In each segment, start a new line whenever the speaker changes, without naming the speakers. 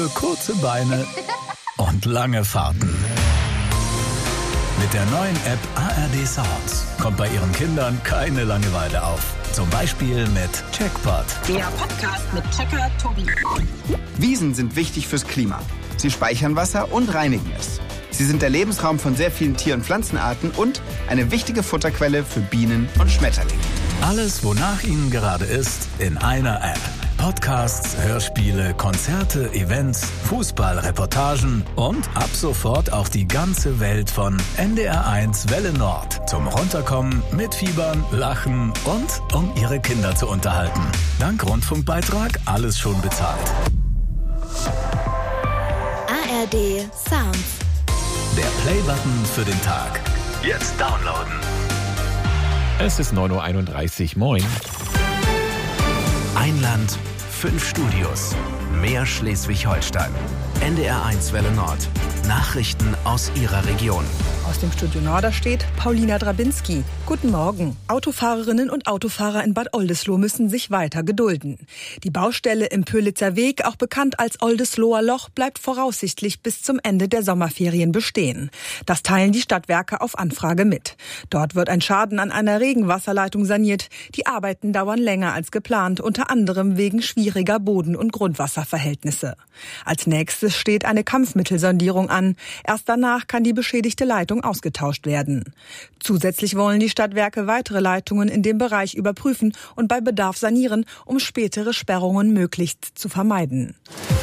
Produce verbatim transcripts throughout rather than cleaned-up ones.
Kurze Beine und lange Fahrten. Mit der neuen App A R D Sounds kommt bei Ihren Kindern keine Langeweile auf. Zum Beispiel mit Checkpot.
Der Podcast mit Checker Tobi.
Wiesen sind wichtig fürs Klima. Sie speichern Wasser und reinigen es. Sie sind der Lebensraum von sehr vielen Tier- und Pflanzenarten und eine wichtige Futterquelle für Bienen und Schmetterlinge.
Alles, wonach Ihnen gerade ist, in einer App. Podcasts, Hörspiele, Konzerte, Events, Fußball, und ab sofort auch die ganze Welt von N D R eins Welle Nord. Zum Runterkommen, mitfiebern, lachen und um Ihre Kinder zu unterhalten. Dank Rundfunkbeitrag alles schon bezahlt.
A R D Sounds.
Der Play-Button für den Tag. Jetzt downloaden.
Es ist neun Uhr einunddreißig. Moin.
Ein Land, fünf Studios. Mehr Schleswig-Holstein. N D R eins Welle Nord. Nachrichten aus Ihrer Region.
Aus dem Studio Norderstedt, Paulina Drabinski. Guten Morgen. Autofahrerinnen und Autofahrer in Bad Oldesloe müssen sich weiter gedulden. Die Baustelle im Pölitzer Weg, auch bekannt als Oldesloer Loch, bleibt voraussichtlich bis zum Ende der Sommerferien bestehen. Das teilen die Stadtwerke auf Anfrage mit. Dort wird ein Schaden an einer Regenwasserleitung saniert. Die Arbeiten dauern länger als geplant, unter anderem wegen schwieriger Boden- und Grundwasserverhältnisse. Als nächstes steht eine Kampfmittelsondierung an. Erst danach kann die beschädigte Leitung ausgetauscht werden. Zusätzlich wollen die Stadtwerke weitere Leitungen in dem Bereich überprüfen und bei Bedarf sanieren, um spätere Sperrungen möglichst zu vermeiden.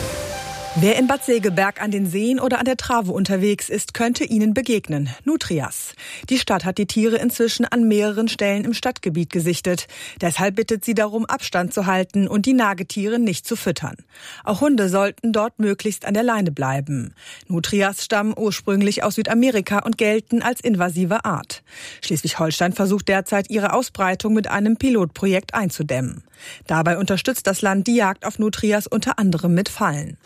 Wer in Bad Segeberg an den Seen oder an der Trave unterwegs ist, könnte ihnen begegnen. Nutrias. Die Stadt hat die Tiere inzwischen an mehreren Stellen im Stadtgebiet gesichtet. Deshalb bittet sie darum, Abstand zu halten und die Nagetiere nicht zu füttern. Auch Hunde sollten dort möglichst an der Leine bleiben. Nutrias stammen ursprünglich aus Südamerika und gelten als invasive Art. Schleswig-Holstein versucht derzeit, ihre Ausbreitung mit einem Pilotprojekt einzudämmen. Dabei unterstützt das Land die Jagd auf Nutrias unter anderem mit Fallen.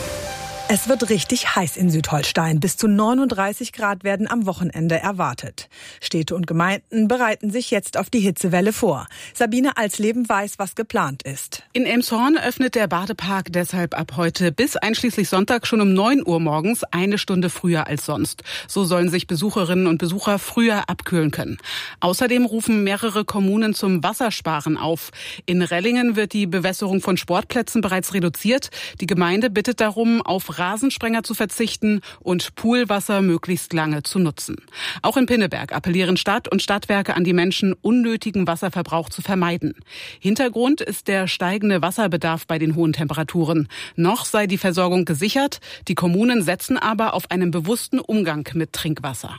Es wird richtig heiß in Südholstein. Bis zu neununddreißig Grad werden am Wochenende erwartet. Städte und Gemeinden bereiten sich jetzt auf die Hitzewelle vor. Sabine Alsleben weiß, was geplant ist.
In Elmshorn öffnet der Badepark deshalb ab heute bis einschließlich Sonntag schon um neun Uhr morgens eine Stunde früher als sonst. So sollen sich Besucherinnen und Besucher früher abkühlen können. Außerdem rufen mehrere Kommunen zum Wassersparen auf. In Rellingen wird die Bewässerung von Sportplätzen bereits reduziert. Die Gemeinde bittet darum, auf Rasensprenger zu verzichten und Poolwasser möglichst lange zu nutzen. Auch in Pinneberg appellieren Stadt und Stadtwerke an die Menschen, unnötigen Wasserverbrauch zu vermeiden. Hintergrund ist der steigende Wasserbedarf bei den hohen Temperaturen. Noch sei die Versorgung gesichert, die Kommunen setzen aber auf einen bewussten Umgang mit Trinkwasser.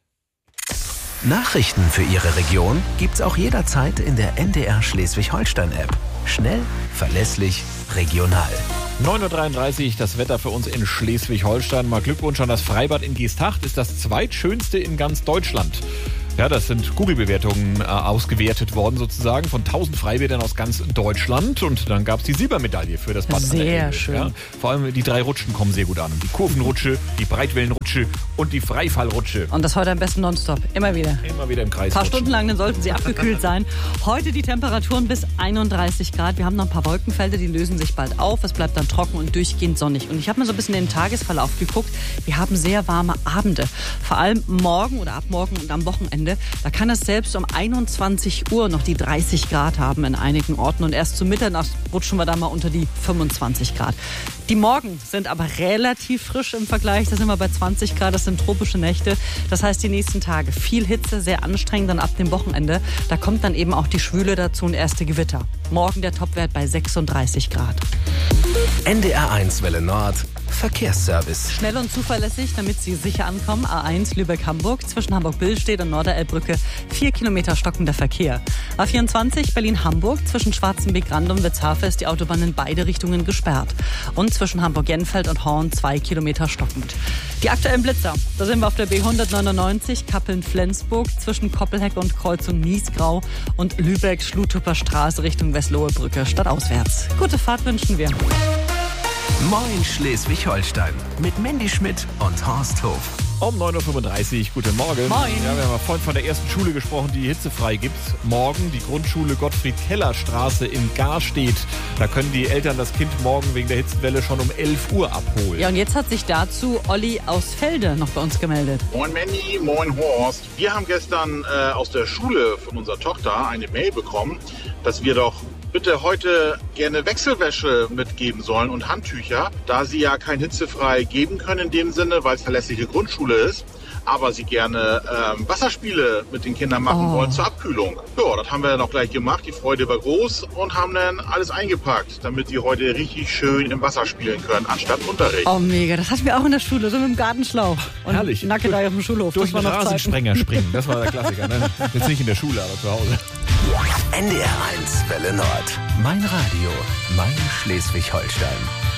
Nachrichten für Ihre Region gibt's auch jederzeit in der N D R Schleswig-Holstein-App. Schnell, verlässlich, regional.
neun Uhr dreiunddreißig, das Wetter für uns in Schleswig-Holstein. Mal Glückwunsch an das Freibad in Geesthacht, ist das zweitschönste in ganz Deutschland. Ja, das sind Google-Bewertungen äh, ausgewertet worden sozusagen von tausend Freibädern aus ganz Deutschland. Und dann gab es die Silbermedaille für das Bad.
Sehr schön.
Ja, vor allem die drei Rutschen kommen sehr gut an. Die Kurvenrutsche, die Breitwellenrutsche und die Freifallrutsche.
Und das heute am besten nonstop. Immer wieder.
Immer wieder im Kreis.
Ein paar
rutschen.
Stunden lang, dann sollten sie abgekühlt sein. Heute die Temperaturen bis einunddreißig Grad. Wir haben noch ein paar Wolkenfelder, die lösen sich bald auf. Es bleibt dann trocken und durchgehend sonnig. Und ich habe mal so ein bisschen in den Tagesverlauf geguckt. Wir haben sehr warme Abende. Vor allem morgen oder ab morgen und am Wochenende. Da kann es selbst um einundzwanzig Uhr noch die dreißig Grad haben in einigen Orten. Und erst zu Mitternacht rutschen wir da mal unter die fünfundzwanzig Grad. Die Morgen sind aber relativ frisch im Vergleich. Da sind wir bei zwanzig Grad. Das sind tropische Nächte. Das heißt, die nächsten Tage viel Hitze, sehr anstrengend. Dann ab dem Wochenende, da kommt dann eben auch die Schwüle dazu und erste Gewitter. Morgen der Topwert bei sechsunddreißig Grad.
N D R eins Welle Nord. Verkehrsservice.
Schnell und zuverlässig, damit Sie sicher ankommen. A eins Lübeck-Hamburg zwischen Hamburg-Billstedt und Norderelbbrücke. Vier Kilometer stockender Verkehr. A vierundzwanzig Berlin-Hamburg zwischen Schwarzenbeck-Rand und Witzhafe ist die Autobahn in beide Richtungen gesperrt. Und zwischen Hamburg-Jenfeld und Horn zwei Kilometer stockend. Die aktuellen Blitzer. Da sind wir auf der B hundertneunundneunzig Kappeln-Flensburg zwischen Koppelheck und Kreuzung Niesgrau und Lübeck-Schlutupper Straße Richtung Westlohe-Brücke stadtauswärts. Gute Fahrt wünschen wir.
Moin Schleswig-Holstein mit Mandy Schmidt und Horst Hof.
Um neun Uhr fünfunddreißig, guten Morgen.
Moin.
Ja, wir haben ja vorhin von der ersten Schule gesprochen, die hitzefrei gibt. Morgen die Grundschule Gottfried-Keller-Straße in Garstedt. Da können die Eltern das Kind morgen wegen der Hitzewelle schon um elf Uhr abholen.
Ja, und jetzt hat sich dazu Olli aus Felde noch bei uns gemeldet.
Moin Manny, moin Horst. Wir haben gestern äh, aus der Schule von unserer Tochter eine Mail bekommen, dass wir doch bitte heute gerne Wechselwäsche mitgeben sollen und Handtücher, da sie ja kein hitzefrei geben können in dem Sinne, weil es verlässliche Grundschule ist, aber sie gerne ähm, Wasserspiele mit den Kindern machen oh. wollen zur Abkühlung. Ja, das haben wir dann auch gleich gemacht. Die Freude war groß und haben dann alles eingepackt, damit sie heute richtig schön im Wasser spielen können, anstatt Unterricht.
Oh, mega. Das hatten wir auch in der Schule, so mit dem Gartenschlauch. Und
herrlich.
Nackedei auf dem Schulhof.
Durch den Rasensprenger springen, das war der Klassiker. Ne? Jetzt nicht in der Schule, aber zu Hause.
N D R eins Welle Nord. Mein Radio, mein Schleswig-Holstein.